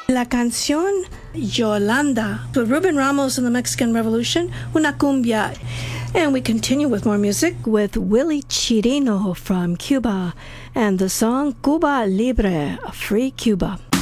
La canción Yolanda, with Ruben Ramos and the Mexican Revolution, una cumbia. And we continue with more music with Willie Chirino from Cuba and the song Cuba Libre, Free Cuba.